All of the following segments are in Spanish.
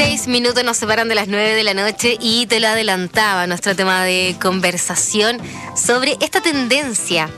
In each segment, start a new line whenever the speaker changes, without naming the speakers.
6 minutos nos separan de las 9 de la noche y te lo adelantaba nuestro tema de conversación sobre esta tendencia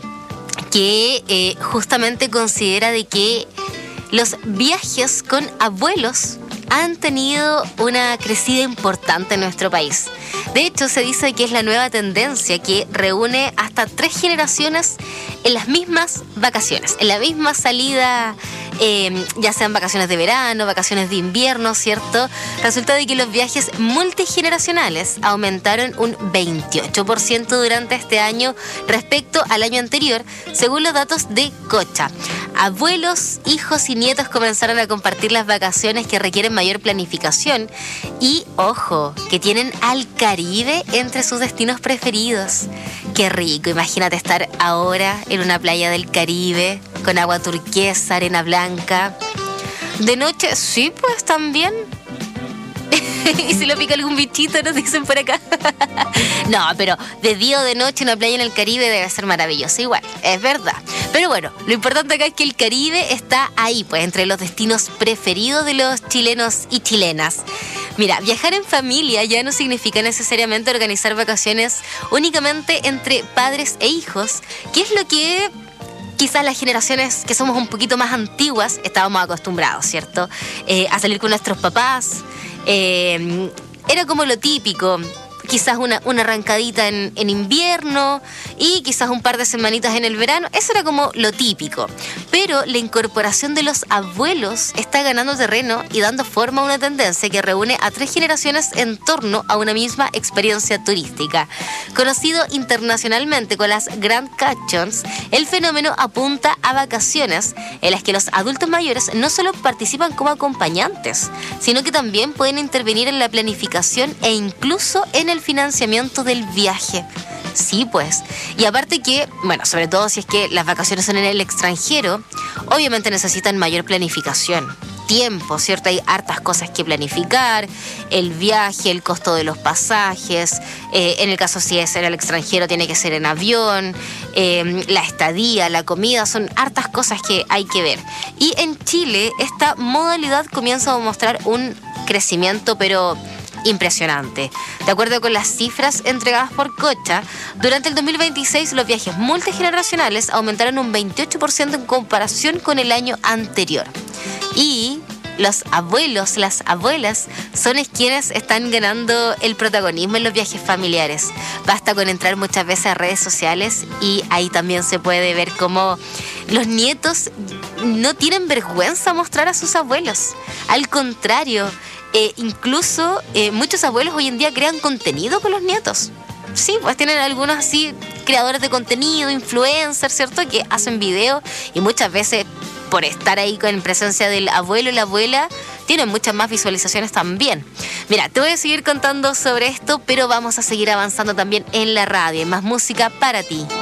que justamente considera de que los viajes con abuelos han tenido una crecida importante en nuestro país. De hecho, se dice que es la nueva tendencia que reúne hasta 3 generaciones en las mismas vacaciones, en la misma salida, ya sean vacaciones de verano, vacaciones de invierno, ¿cierto? Resulta de que los viajes multigeneracionales aumentaron un 28% durante este año respecto al año anterior, según los datos de Cocha. Abuelos, hijos y nietos comenzaron a compartir las vacaciones que requieren mayor planificación y, ojo, que tienen al Caribe entre sus destinos preferidos. Qué rico, imagínate estar ahora en una playa del Caribe con agua turquesa, arena blanca. De noche, sí, pues también. Y si lo pica algún bichito, nos dicen por acá. No, pero de día o de noche una playa en el Caribe debe ser maravillosa igual, es verdad. Pero bueno, lo importante acá es que el Caribe está ahí, pues, entre los destinos preferidos de los chilenos y chilenas. Mira, viajar en familia ya no significa necesariamente organizar vacaciones únicamente entre padres e hijos, que es lo que quizás las generaciones que somos un poquito más antiguas estábamos acostumbrados, ¿cierto? A salir con nuestros papás. Era como lo típico. Quizás una arrancadita en invierno y quizás un par de semanitas en el verano. Eso era como lo típico. Pero la incorporación de los abuelos está ganando terreno y dando forma a una tendencia que reúne a 3 generaciones en torno a una misma experiencia turística. Conocido internacionalmente con las Grand Canons, el fenómeno apunta a vacaciones en las que los adultos mayores no solo participan como acompañantes, sino que también pueden intervenir en la planificación e incluso en el financiamiento del viaje. Sí, pues. Y aparte que, bueno, sobre todo si es que las vacaciones son en el extranjero, obviamente necesitan mayor planificación. Tiempo, ¿cierto? Hay hartas cosas que planificar, el viaje, el costo de los pasajes, en el caso si es en el extranjero tiene que ser en avión, la estadía, la comida, son hartas cosas que hay que ver. Y en Chile esta modalidad comienza a mostrar un crecimiento, pero impresionante. De acuerdo con las cifras entregadas por Cocha, durante el 2026 los viajes multigeneracionales aumentaron un 28% en comparación con el año anterior. Y los abuelos, las abuelas, son quienes están ganando el protagonismo en los viajes familiares. Basta con entrar muchas veces a redes sociales y ahí también se puede ver cómo los nietos no tienen vergüenza a mostrar a sus abuelos. Al contrario, incluso muchos abuelos hoy en día crean contenido con los nietos. Sí, pues tienen algunos así creadores de contenido, influencers, ¿cierto? Que hacen videos y muchas veces por estar ahí con presencia del abuelo y la abuela tienen muchas más visualizaciones también. Mira, te voy a seguir contando sobre esto, pero vamos a seguir avanzando también en la radio, en más música para ti.